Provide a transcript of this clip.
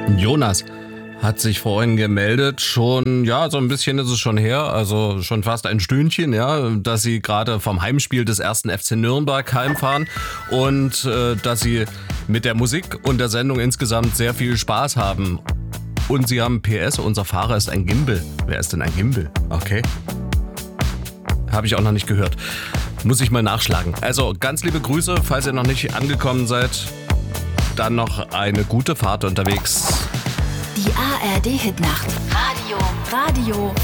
Jonas hat sich vorhin gemeldet, schon, ja, so ein bisschen ist es schon her, also schon fast ein Stündchen, ja, dass sie gerade vom Heimspiel des 1. FC Nürnberg heimfahren und dass sie mit der Musik und der Sendung insgesamt sehr viel Spaß haben. Und sie haben PS, unser Fahrer ist ein Gimbal. Wer ist denn ein Gimbal? Okay. Habe ich auch noch nicht gehört. Muss ich mal nachschlagen. Also ganz liebe Grüße, falls ihr noch nicht angekommen seid. Dann noch eine gute Fahrt unterwegs. Die ARD Hitnacht. Radio.